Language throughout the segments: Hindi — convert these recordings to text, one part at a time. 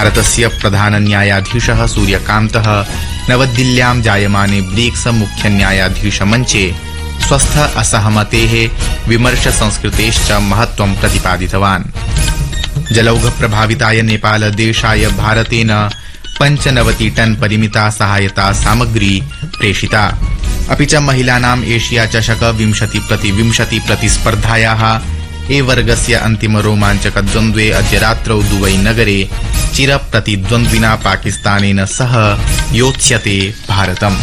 भारतस्य प्रधान न्यायाधीशः सूर्यकान्तः नवदिल्ल्यां जायमाने ब्रिक्स मुख्य न्यायाधीश मञ्चे स्वस्थ असहमतेः विमर्श संस्कृतेश्च महत्त्वं प्रतिपादितवान्। जलौघ प्रभाविताय नेपाल देशाय भारतेन 95 टन परिमिता सहायता सामग्री प्रेषिता। अपि च महिलानाम् एशिया चषक 20x20 प्रतिस्पर्धायाः ए वर्गस्य अन्तिम रोमाञ्चक द्वन्द्वे अद्य रात्रौ दुबई नगरे चिरप्रतिद्वन्द्विना पाकिस्तानेन सह योत्स्यते भारतम्।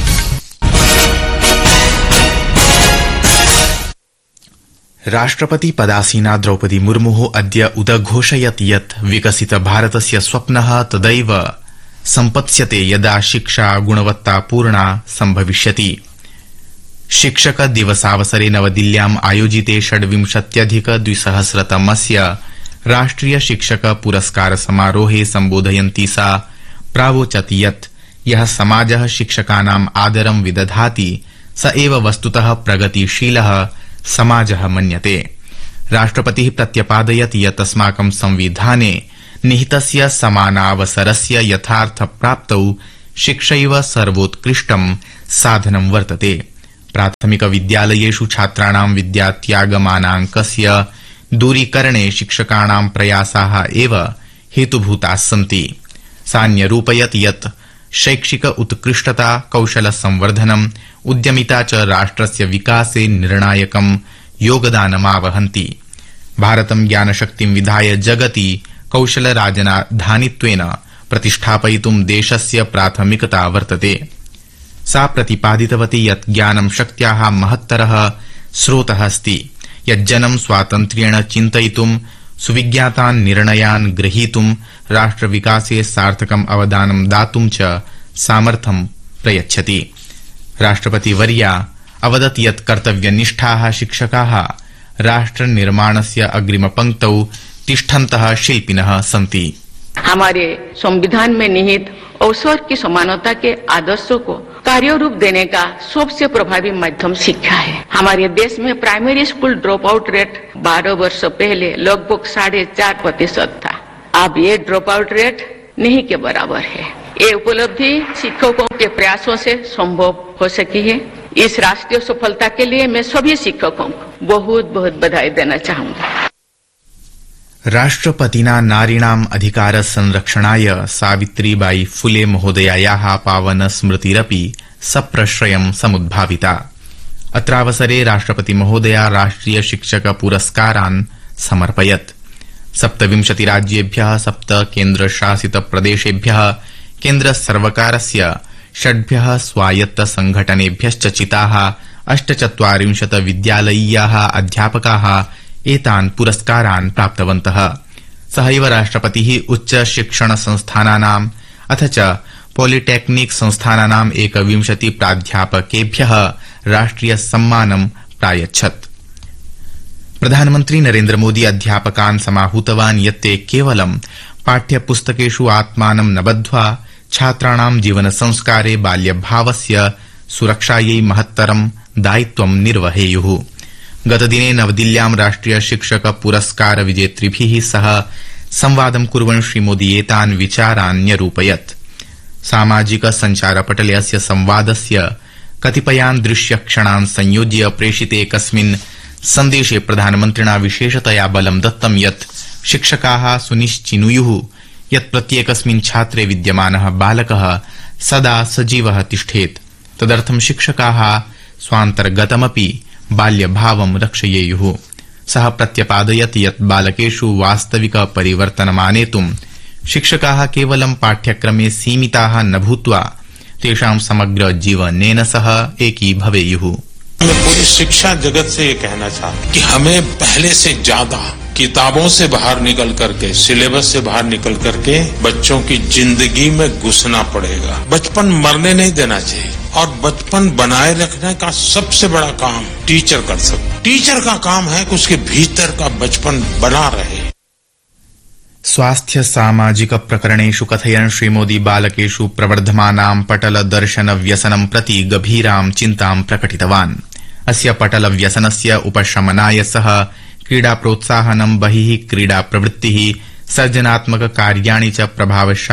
राष्ट्रपति पदासीना द्रौपदी मुर्मुः अद्य उदघोषयत् यत् विकसित भारतस्य स्वप्नः तदैव सम्पत्स्यते यदा शिक्षा गुणवत्तापूर्णा सम्भविष्यति। शिक्षक दिवसावसरे नवदिल्ल्याम् आयोजिते 26अधिक-2000तमस्य राष्ट्रिय शिक्षक पुरस्कार समारोहे सम्बोधयन्ती सा प्रावोचत् यत् यः समाजः शिक्षकानाम् आदरं विदधाति स एव वस्तुतः प्रगतिशीलः समाजः मन्यते। राष्ट्रपतिः प्रत्यपादयत् यत् अस्माकं संविधाने निहितस्य समानावसरस्य यथार्थ प्राप्तौ शिक्षैव सर्वोत्कृष्टं साधनं वर्तते। प्राथमिक विद्यालयेषु छात्राणां विद्यात्यागमानाङ्कस्य दूरीकरणे शिक्षकाणां प्रयासाः एव हेतुभूताः सन्ति। सा न्यरूपयत् यत् शैक्षिक उत्कृष्टता, कौशल संवर्धनम्, उद्यमिता च राष्ट्रस्य विकासे निर्णायकं योगदानमावहन्ति। भारतं ज्ञानशक्तिं विधाय जगति कौशलराजधानित्वेन प्रतिष्ठापयितुं देशस्य प्राथमिकता वर्तते। सा प्रतिपादितवती यत् ज्ञानं शक्त्याः महत्तरः स्रोतः अस्ति, यज्जनं स्वातन्त्र्येण चिन्तयितुं, सुविज्ञातान् निर्णयान् ग्रहीतुं, राष्ट्रविकासे सार्थकम् अवदानं दातुं च सामर्थ्यं प्रयच्छति। राष्ट्रपतिवर्या अवदत् यत् कर्तव्यनिष्ठाः शिक्षकाः राष्ट्रनिर्माणस्य अग्रिमपङ्क्तौ तिष्ठन्तः शिल्पिनः सन्ति। हमारे संविधान में निहित अवसर की समानता के आदर्शों को कार्य रूप देने का सबसे प्रभावी माध्यम शिक्षा है। हमारे देश में primary school drop out rate 12 वर्ष पहले लगभग 4.5% था। अब ये ड्रॉप आउट रेट नहीं के बराबर है। ये उपलब्धि शिक्षकों के प्रयासों से संभव हो सकी है। इस राष्ट्रीय सफलता के लिए मैं सभी शिक्षकों को बहुत बहुत बधाई देना चाहूंगा। राष्ट्रपतिना नारीणाम् अधिकार संरक्षणाय सावित्रीबाई फुले महोदयायाः पावन स्मृतिरपि सप्रश्रयं समुद्भाविता। अत्रावसरे राष्ट्रपति महोदया राष्ट्रिय शिक्षक पुरस्कारान् समर्पयत्। 27 राज्येभ्यः 7 केन्द्रशासित प्रदेशेभ्यः केन्द्र सर्वकारस्य 6 स्वायत्त संघटनेभ्यश्च चिताः 48 विद्यालयीयाः अध्यापकाः एतान् पुरस्कारान् प्राप्तवन्तः। सहैव राष्ट्रपतिः उच्च शिक्षण संस्थानानाम् अथ च पॉलिटेक्निक संस्थानानाम् 21 प्राध्यापकेभ्यः राष्ट्रिय सम्मानं प्रायच्छत्। प्रधानमन्त्री नरेन्द्र मोदी अध्यापकान् समाहूतवान् यत् ते केवलं पाठ्यपुस्तकेषु आत्मानं न बद्ध्वा छात्राणां जीवन संस्कारे बाल्यभावस्य सुरक्षायै महत्तरं दायित्वं निर्वहेयुः। गतदिने नवदिल्ल्यां राष्ट्रिय शिक्षक पुरस्कार विजेतृभिः सह संवादं कुर्वन् श्रीमोदी एतान् विचारान् न्यरूपयत्। सामाजिक सञ्चारपटले अस्य संवादस्य कतिपयान् दृश्यक्षणान् संयोज्य प्रेषिते एकस्मिन् सन्देशे प्रधानमन्त्रिणा विशेषतया बलं दत्तं यत् शिक्षकाः सुनिश्चिनुयुः यत् प्रत्येकस्मिन् छात्रे विद्यमानः बालकः सदा सजीवः तिष्ठेत्। तदर्थं शिक्षकाः स्वान्तर्गतमपि बाल्यभावं रक्षयेयुः। सः प्रत्यपादयत् यत् बालकेषु वास्तविक परिवर्तनमानेतुं शिक्षकाः केवलं पाठ्यक्रमे सीमिताः न भूत्वा तेषां समग्र जीवनेन सह एकी भवेयुः। मैं पूरी शिक्षा जगत से ये कहना चाहता हूं कि हमें पहले से ज्यादा किताबों से बाहर निकल करके, सिलेबस से बाहर निकल करके बच्चों की जिंदगी में घुसना पड़ेगा। बचपन मरने नहीं देना चाहिए और बचपन बनाए रखने का सबसे बड़ा काम टीचर कर सकता। टीचर का काम है कि उसके भीतर का बचपन बना रहे। स्वास्थ्य सामाजिक प्रकरणेषु कथयन् श्रीमोदी बालकेषु प्रवर्धमानां पटल दर्शन व्यसनं प्रति गभीरां चिन्तां प्रकटितवान्। अस्य पटल व्यसनस्य उपशमनाय सह क्रीडा प्रोत्साहनं, बहिः क्रीडा प्रवृत्तिः, सर्जनात्मक कार्याणि च प्रभावशाली